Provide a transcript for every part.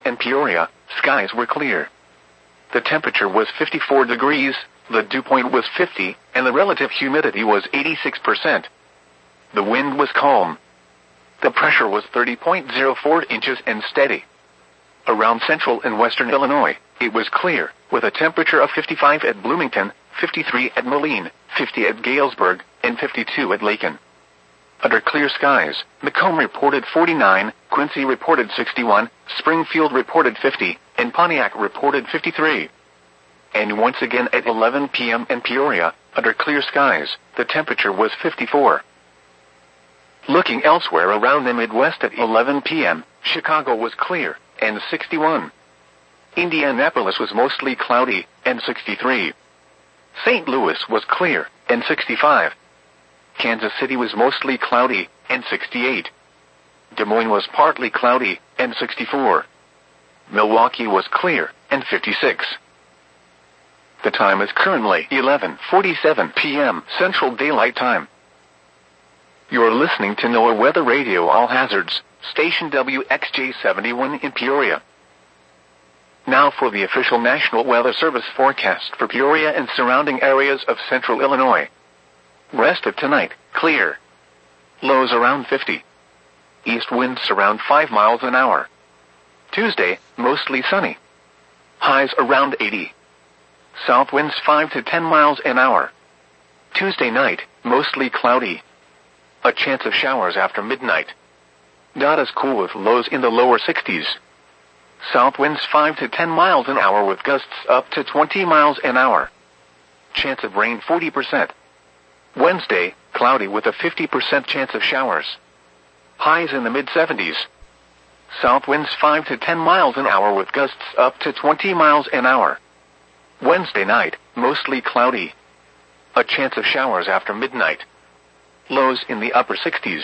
and Peoria, skies were clear. The temperature was 54 degrees, the dew point was 50, and the relative humidity was 86%. The wind was calm. The pressure was 30.04 inches and steady. Around central and western Illinois, it was clear, with a temperature of 55 at Bloomington, 53 at Moline, 50 at Galesburg, and 52 at Lakin. Under clear skies, Macomb reported 49, Quincy reported 61, Springfield reported 50, and Pontiac reported 53. And once again at 11 p.m. in Peoria, under clear skies, the temperature was 54. Looking elsewhere around the Midwest at 11 p.m., Chicago was clear, and 61. Indianapolis was mostly cloudy, and 63. St. Louis was clear, and 65. Kansas City was mostly cloudy, and 68. Des Moines was partly cloudy, and 64. Milwaukee was clear, and 56. The time is currently 11:47 p.m. Central Daylight Time. You're listening to NOAA Weather Radio All Hazards, station WXJ71 in Peoria. Now for the official National Weather Service forecast for Peoria and surrounding areas of central Illinois. Rest of tonight, clear. Lows around 50. East winds around 5 miles an hour. Tuesday, mostly sunny. Highs around 80. South winds 5 to 10 miles an hour. Tuesday night, mostly cloudy. A chance of showers after midnight. Not as cool with lows in the lower 60s. South winds 5 to 10 miles an hour with gusts up to 20 miles an hour. Chance of rain 40%. Wednesday, cloudy with a 50% chance of showers. Highs in the mid-70s. South winds 5 to 10 miles an hour with gusts up to 20 miles an hour. Wednesday night, mostly cloudy. A chance of showers after midnight. Lows in the upper 60s.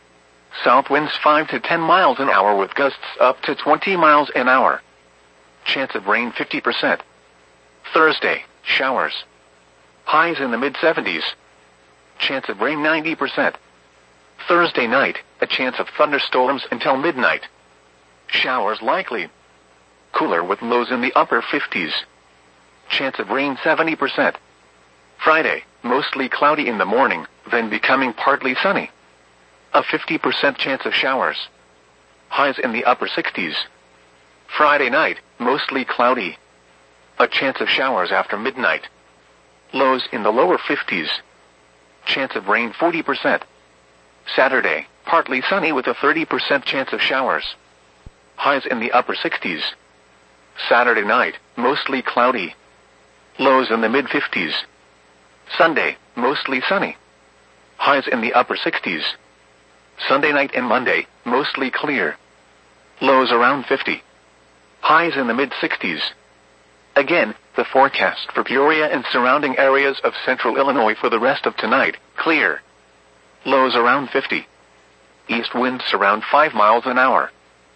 South winds 5 to 10 miles an hour with gusts up to 20 miles an hour. Chance of rain 50%. Thursday, showers. Highs in the mid-70s. Chance of rain 90%. Thursday night, a chance of thunderstorms until midnight. Showers likely. Cooler with lows in the upper 50s. Chance of rain 70%. Friday, mostly cloudy in the morning, then becoming partly sunny. A 50% chance of showers. Highs in the upper 60s. Friday night, mostly cloudy. A chance of showers after midnight. Lows in the lower 50s. Chance of rain 40%. Saturday, partly sunny with a 30% chance of showers. Highs in the upper 60s. Saturday night, mostly cloudy. Lows in the mid-50s. Sunday, mostly sunny. Highs in the upper 60s. Sunday night and Monday, mostly clear. Lows around 50. Highs in the mid-60s. Again, the forecast for Peoria and surrounding areas of central Illinois for the rest of tonight, clear. Lows around 50. East winds around 5 miles an hour.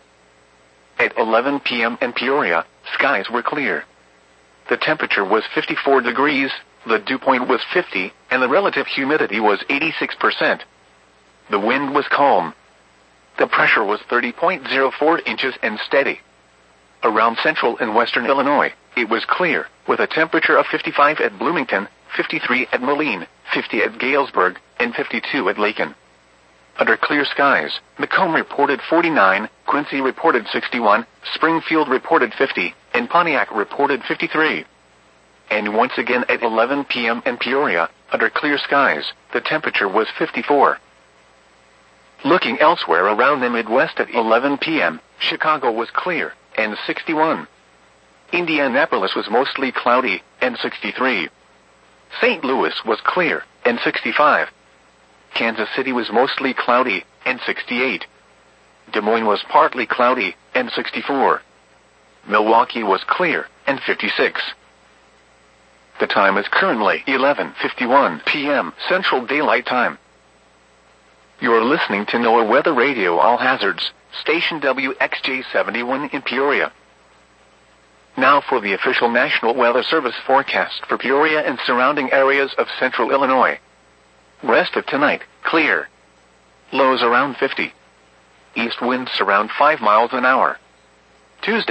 At 11 p.m. in Peoria, skies were clear. The temperature was 54 degrees, the dew point was 50, and the relative humidity was 86%. The wind was calm. The pressure was 30.04 inches and steady. Around central and western Illinois, it was clear, with a temperature of 55 at Bloomington, 53 at Moline, 50 at Galesburg, and 52 at Lakin. Under clear skies, Macomb reported 49, Quincy reported 61, Springfield reported 50, and Pontiac reported 53. And once again at 11 p.m. in Peoria, under clear skies, the temperature was 54. Looking elsewhere around the Midwest at 11 p.m., Chicago was clear, and 61. Indianapolis was mostly cloudy, and 63. St. Louis was clear, and 65. Kansas City was mostly cloudy, and 68. Des Moines was partly cloudy, and 64. Milwaukee was clear, and 56. The time is currently 11:51 p.m. Central Daylight Time. You're listening to NOAA Weather Radio All Hazards, station WXJ71 in Peoria. Now for the official National Weather Service forecast for Peoria and surrounding areas of central Illinois. Rest of tonight, clear. Lows around 50. East winds around 5 miles an hour. Tuesday.